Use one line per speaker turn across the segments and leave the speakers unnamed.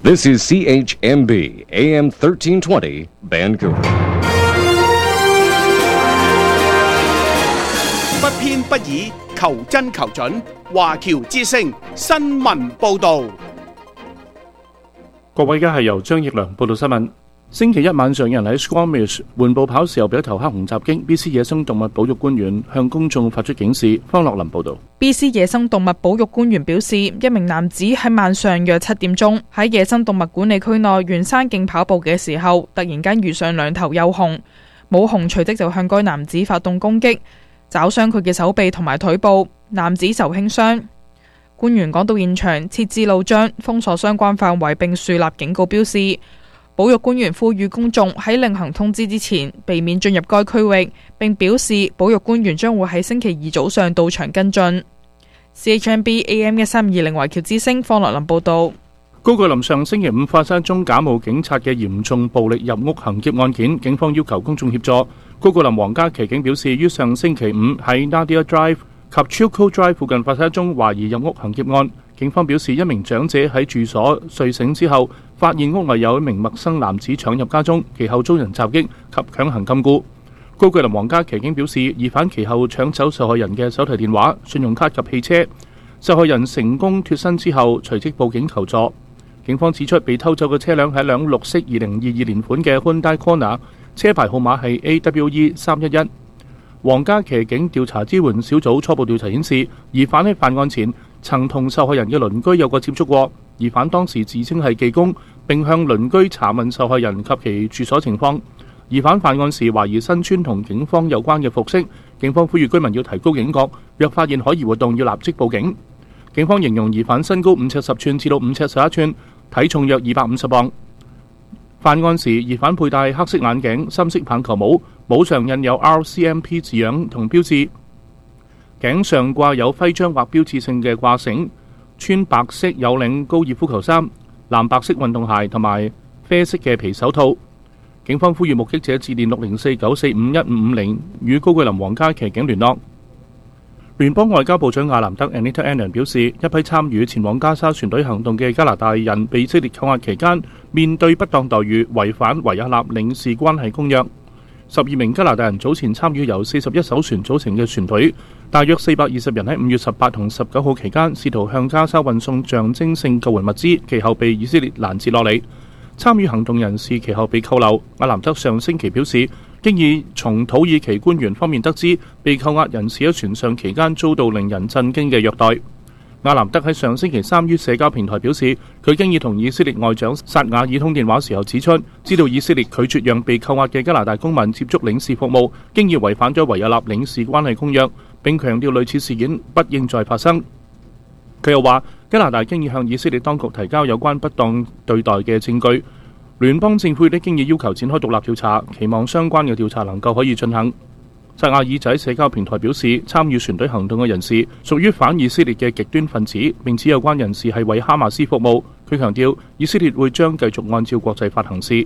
This is CHMB AM 1320 Vancouver。
不偏不倚，求真求準。華僑之聲新聞報導。
各位，而家係由張奕良報道新聞。星期一晚上，有人喺 Squamish 緩步跑時候被一頭黑熊襲擊。BC 野生動物保育官員向公眾發出警示。方樂林報道。
BC 野生動物保育官員表示，一名男子喺晚上約7點鐘喺野生動物管理區內沿山徑跑步嘅時候，突然間遇上2頭幼熊，母熊隨即就向該男子發動攻擊，抓傷佢嘅手臂同埋腿部，男子受輕傷。官員趕到現場，設置路障，封鎖相關範圍並樹立警告標示。保育官員呼籲公眾喺另行通知之前，避免進入該區域，並表示保育官員將會喺星期2早上到場跟進。CHMB AM 1320華僑之聲方樂林報道。
高句林上星期五發生一宗假冒警察嘅嚴重暴力入屋行劫案件，警方要求公眾協助。高句林皇家騎警表示，於上星期五喺 Nadia Drive 及 Chilco Drive 附近發生一宗懷疑入屋行劫案。警方表示，一名長者喺住所睡醒之後，發現屋內有一名陌生男子闖入家中，其後遭人襲擊及強行禁錮。高句林皇家騎警表示，疑犯其後搶走受害人嘅手提電話、信用卡及汽車。受害人成功脫身之後，隨即報警求助。警方指出，被偷走嘅車輛係一輛綠色2022年款嘅 Hyundai Kona， 車牌號碼係 AWE311。皇家騎警調查支援小組初步調查顯示，疑犯喺犯案前曾同受害人嘅鄰居有過接觸過。疑犯當時自稱係技工，並向鄰居查問受害人及其住所情況。疑犯犯案時懷疑身穿同警方有關嘅服飾，警方呼籲居民要提高警覺，若發現可疑活動要立即報警。警方形容疑犯身高5尺10寸至到5尺11寸，體重約250磅。犯案時，疑犯佩戴黑色眼鏡、深色棒球帽，帽上印有 RCMP 字樣同標誌，頸上掛有徽章或標誌性嘅掛繩，穿白色有領高爾夫球衫、藍白色運動鞋同埋啡色嘅皮手套。警方呼籲目擊者致電604-945-1550與高句林皇家騎警聯絡。聯邦外交部長亞蘭德 Anita Annan 表示，一批參與前往加沙船隊行動嘅加拿大人被以色列扣押期間，面對不當待遇，違反維也納領事關係公約。12名加拿大人早前參與由41艘船組成嘅船隊，大約420人喺5月18同19號期間試圖向加沙運送象徵性救援物資，其後被以色列攔截落嚟。參與行動人士其後被扣留。亞蘭德上星期表示，經已從土耳其官員方面得知，被扣押人士喺船上期間遭到令人震驚嘅虐待。亞蘭德喺上星期3於社交平台表示，佢經已同以色列外長薩瓦爾通電話時候指出，知道以色列拒絕讓被扣押嘅加拿大公民接觸領事服務，經已違反咗維也納領事關係公約，並強調類似事件不應再發生。佢又話，加拿大經已向以色列當局提交有關不當對待嘅證據，聯邦政府亦都經已要求展開獨立調查，期望相關嘅調查能夠可以進行。薩亞爾在社交平台表示，參與船隊行動嘅人士屬於反以色列嘅極端分子，並指有關人士係為哈馬斯服務。佢強調，以色列會將繼續按照國際法行事。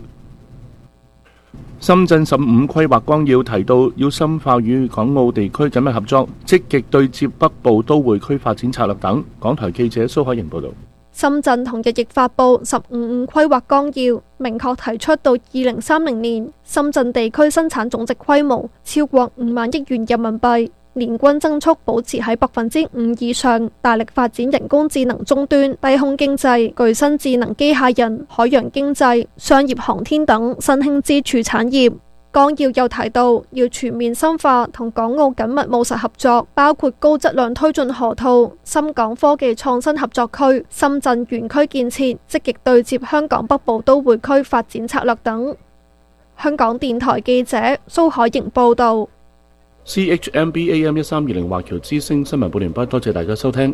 深圳15規劃綱要提到，要深化與港澳地區緊密合作，積極對接北部都會區發展策略等。港台記者蘇海瑩報道。
深圳同日亦發布15規劃綱要，明確提出到2030年，深圳地區生產總值規模超過5萬億元人民幣，年均增速保持喺5%以上，大力發展人工智能終端、低空經濟、具身智能機械人、海洋經濟、商業航天等新興支柱產業。綱要又提到，要全面深化同港澳緊密務實合作，包括高質量推進河套、深港科技創新合作區、深圳園區建設，積極對接香港北部都會區發展策略等。香港電台記者蘇海瑩報道。
CHMB AM 1320華僑之聲新聞報完畢，多謝大家收聽。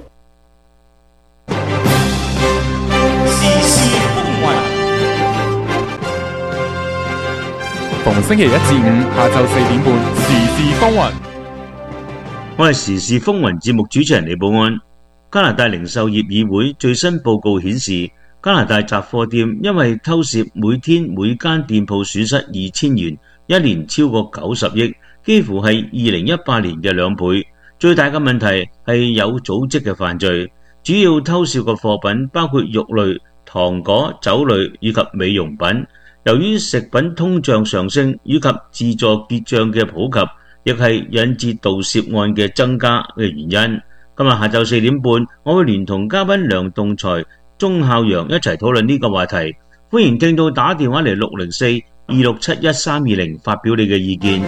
逢星期1至5下晝4點半，時事風雲。
我係時事風雲節目主持人李寶安。加拿大零售業議會最新報告顯示，加拿大雜貨店因為偷竊每天每間店鋪損失2000元，一年超過90億，幾乎係2018年嘅2倍。最大嘅問題係有組織嘅犯罪，主要偷竊嘅貨品包括肉類、 糖果、酒類以及美容品。由於食品通脹上升以及自助結帳嘅普及，亦係引致盜竊案嘅增加嘅原因。今日下晝4點半，我會聯同嘉賓梁棟才、鐘孝陽一齊討論呢個話題。歡迎聽到打電話嚟604-267-1320發表你嘅意見。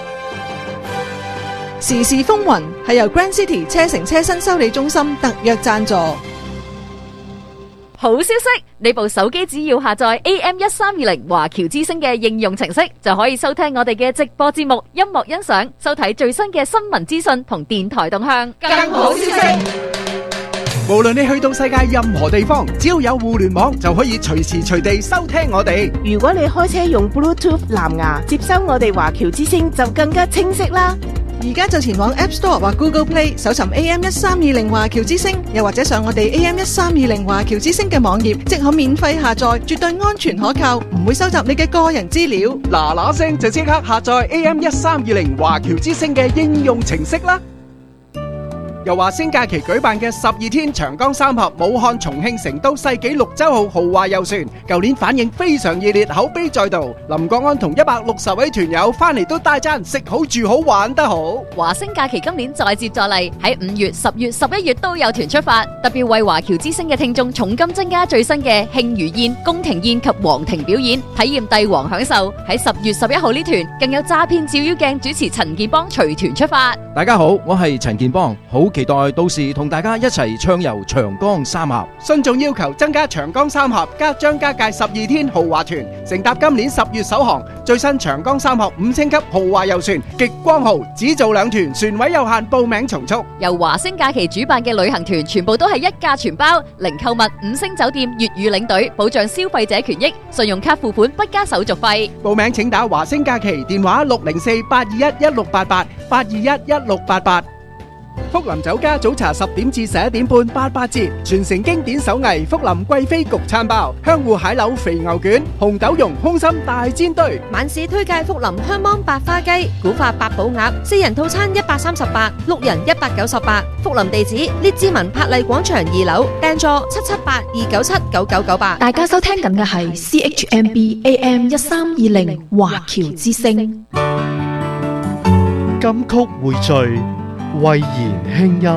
時事風雲係由 Grand City 車城車新修理中心特約贊助。
好消息！你部手機只要下載 AM1320華僑之聲嘅應用程式，就可以收聽我哋嘅直播節目、音樂欣賞、收睇最新嘅新聞資訊同電台動向。更好消息！
無論你去到世界任何地方，只要有互聯網，就可以隨時隨地收聽我哋。
如果你開車用 Bluetooth 藍牙接收我哋華僑之聲，就更加清晰啦。
而家就前往 App Store 或 Google Play 搜尋 AM1320華僑之聲，又或者上我哋 AM1320華僑之聲嘅網頁，即可免費下載，絕對安全可靠，唔會收集你嘅個人資料。
嗱聲就即刻下載 AM1320華僑之聲嘅應用程式啦！由華星假期舉辦嘅12天長江三峽武漢、重慶、成都世紀綠洲號豪華遊船，舊年反應非常熱烈，口碑再度。林國安同160位團友翻嚟都大讚食好住好玩得好。
華星假期今年再接再厲，喺5月、10月、11月都有團出發，特別為華僑之聲嘅聽眾重金增加最新嘅慶餘宴、宮廷宴及皇庭表演，體驗帝王享受。喺10月11號呢團更有詐騙照妖鏡主持陳建邦隨團出發。
大家好，我係陳建邦，好期待到時同大家一齊暢遊長江三峽。
信眾要求增加長江三峽加張家界12天豪華團，乘搭今年10月首航最新長江三峽5星級豪華遊船極光號，只做2團，船位有限，報名從速。
由華星假期主辦嘅旅行團全部都係一價全包，零購物、5星酒店、粵語領隊，保障消費者權益，信用卡付款不加手續費。
報名請打華星假期電話604-821-1688，821-1688。福林酒家早茶10點至11點半88折，傳承經典手藝福林貴妃焗餐包、香芋蟹柳肥牛卷、紅豆蓉空心大煎堆。
晚市推介福林香芒白花雞、古法八寶鴨，4人套餐138， 6人198。福林地址：列治文柏麗廣場2樓，訂座778-297-9998。
大家收聽緊嘅係 CHMB AM1320華僑之聲。
金曲匯聚，慧言輕音。